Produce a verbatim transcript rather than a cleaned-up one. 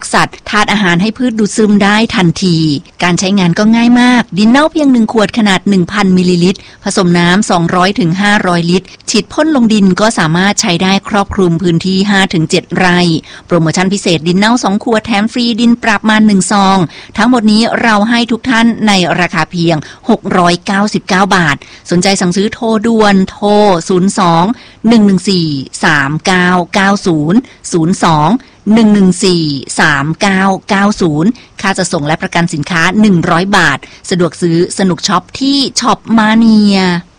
สัตว์ธาตุอาหารให้พืชดูดซึมได้ทันทีการใช้งานก็ง่ายมากดินเน่าเพียงหนึ่งขวดขนาด หนึ่งพัน มิลลิลิตรผสมน้ำ สองร้อยถึงห้าร้อย ลิตรฉีดพ่นลงดินก็สามารถใช้ได้ครอบคลุมพื้นที่ ห้าถึงเจ็ด ไร่โปรโมชั่นพิเศษดินเน่าสองขวดแถมฟรีดินปรับมาหนึ่งซองทั้งหมดนี้เราให้ทุกท่านในราคาเพียงหกร้อยเก้าสิบเก้าบาทสนใจสั่งซื้อโทรด่วนโทรศูนย์ สอง หนึ่ง หนึ่ง สี่ สาม เก้า เก้า ศูนย์ ศูนย์ สอง หนึ่ง หนึ่ง สี่ สาม เก้า เก้า ศูนย์ค่าจัดส่งและประกันสินค้าหนึ่งร้อยบาทสะดวกซื้อสนุกช็อปที่ช็อปมาเนีย